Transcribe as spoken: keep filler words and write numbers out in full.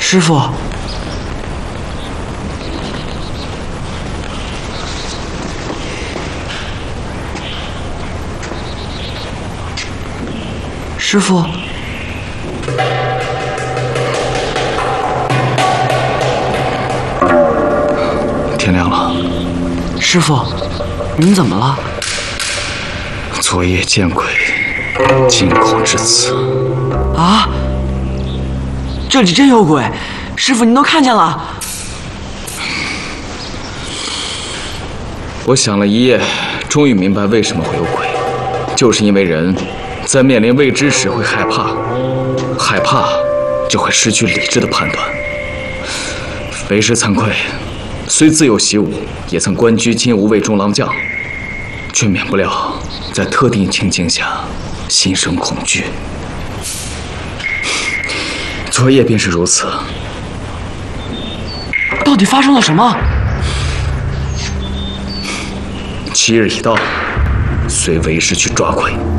师傅，师傅， 天亮了。 师傅，您怎么了？ 昨夜见鬼，惊恐至此。 啊！这里真有鬼！师傅，您都看见了？ 我想了一夜，终于明白为什么会有鬼，就是因为人在面临未知时会害怕，害怕就会失去理智的判断。为师惭愧，虽自幼习武，也曾官居金吾卫中郎将，却免不了在特定情境下心生恐惧。昨夜便是如此。 到底发生了什么？ 七日已到，随为师去抓鬼。